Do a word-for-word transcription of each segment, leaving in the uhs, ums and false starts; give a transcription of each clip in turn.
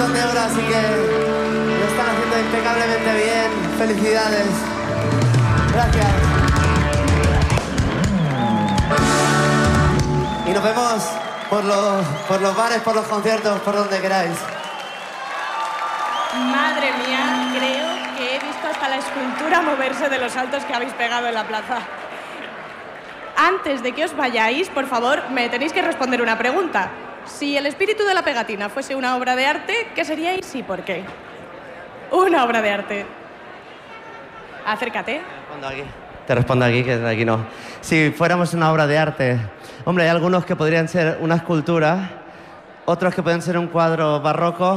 montón de horas y que lo están haciendo impecablemente bien. Felicidades. Gracias. Y nos vemos por los, por los bares, por los conciertos, por donde queráis. Madre mía, creo que he visto hasta la escultura moverse de los saltos que habéis pegado en la plaza. Antes de que os vayáis, por favor, me tenéis que responder una pregunta. Si el espíritu de la pegatina fuese una obra de arte, ¿qué seríais y por qué? Una obra de arte. Acércate. Te respondo aquí. Te respondo aquí, que aquí no. Si fuéramos una obra de arte, hombre, hay algunos que podrían ser una escultura, otros que pueden ser un cuadro barroco.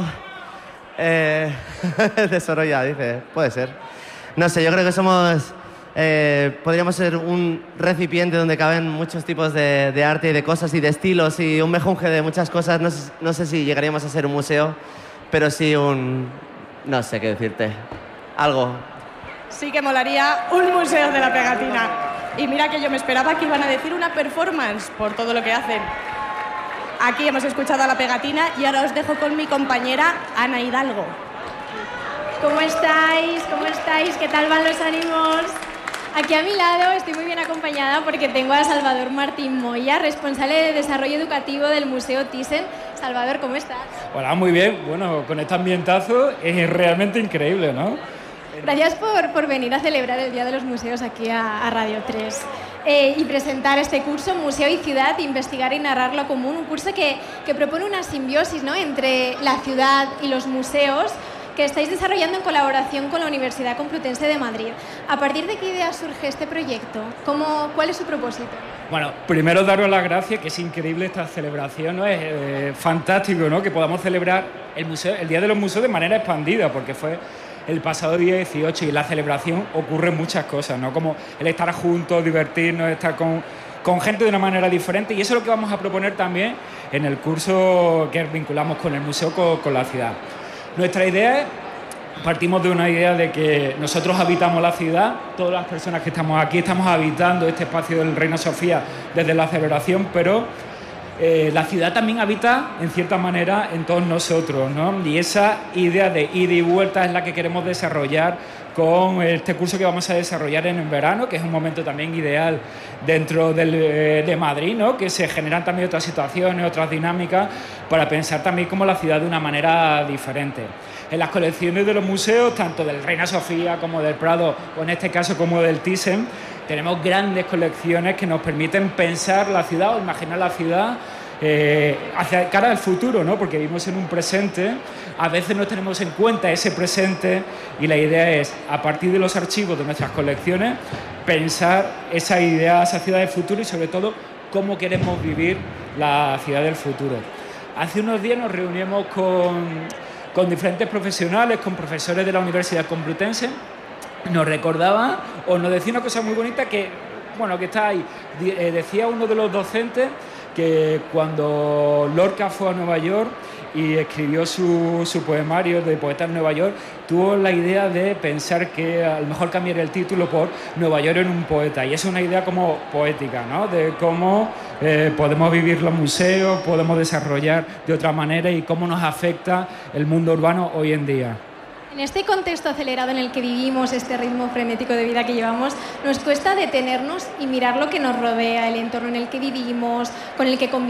Eh, de Sorolla, dice. Puede ser. No sé, yo creo que somos... Eh, podríamos ser un recipiente donde caben muchos tipos de, de arte y de cosas y de estilos y un mejunje de muchas cosas. No sé, no sé si llegaríamos a ser un museo, pero sí un... no sé qué decirte. Algo. Sí que molaría un museo de la pegatina. Y mira que yo me esperaba que iban a decir una performance por todo lo que hacen. Aquí hemos escuchado a la pegatina y ahora os dejo con mi compañera Ana Hidalgo. ¿Cómo estáis? ¿Cómo estáis? ¿Qué tal van los ánimos? Aquí a mi lado estoy muy bien acompañada porque tengo a Salvador Martín Moya, responsable de Desarrollo Educativo del Museo Thyssen. Salvador, ¿cómo estás? Hola, muy bien. Bueno, con este ambientazo es realmente increíble, ¿no? Gracias por, por venir a celebrar el Día de los Museos aquí a, a Radio tres eh, y presentar este curso Museo y Ciudad, investigar y narrar lo común, un curso que, que propone una simbiosis, ¿no?, entre la ciudad y los museos, que estáis desarrollando en colaboración con la Universidad Complutense de Madrid. ¿A partir de qué idea surge este proyecto? ¿Cómo, ¿Cuál es su propósito? Bueno, primero daros las gracias, que es increíble esta celebración, ¿no? Es eh, fantástico, ¿no?, que podamos celebrar el, museo, el Día de los Museos de manera expandida, porque fue el pasado día dieciocho y en la celebración ocurren muchas cosas, ¿no?, como el estar juntos, divertirnos, estar con, con gente de una manera diferente, y eso es lo que vamos a proponer también en el curso que vinculamos con el museo, con, con la ciudad. Nuestra idea es, partimos de una idea de que nosotros habitamos la ciudad, todas las personas que estamos aquí estamos habitando este espacio del Reina Sofía desde la celebración, pero eh, la ciudad también habita en cierta manera en todos nosotros, ¿no? Y esa idea de ida y vuelta es la que queremos desarrollar con este curso que vamos a desarrollar en el verano, que es un momento también ideal dentro del, de Madrid, ¿no?, que se generan también otras situaciones, otras dinámicas, para pensar también como la ciudad de una manera diferente. En las colecciones de los museos, tanto del Reina Sofía como del Prado, o en este caso como del Thyssen, tenemos grandes colecciones que nos permiten pensar la ciudad o imaginar la ciudad eh, hacia cara al futuro, ¿no?, porque vivimos en un presente, a veces no tenemos en cuenta ese presente, y la idea es, a partir de los archivos de nuestras colecciones, pensar esa idea, esa ciudad del futuro y sobre todo cómo queremos vivir la ciudad del futuro. Hace unos días nos reunimos con, con diferentes profesionales, con profesores de la Universidad Complutense. Nos recordaba o nos decía una cosa muy bonita que, bueno, que está ahí. Eh, decía uno de los docentes que cuando Lorca fue a Nueva York y escribió su, su poemario de Poeta en Nueva York, tuvo la idea de pensar que a lo mejor cambiar el título por Nueva York en un poeta, y es una idea como poética, ¿no?, de cómo eh, podemos vivir los museos, podemos desarrollar de otra manera y cómo nos afecta el mundo urbano hoy en día. En este contexto acelerado en el que vivimos, este ritmo frenético de vida que llevamos, nos cuesta detenernos y mirar lo que nos rodea, el entorno en el que vivimos, con el que convivimos.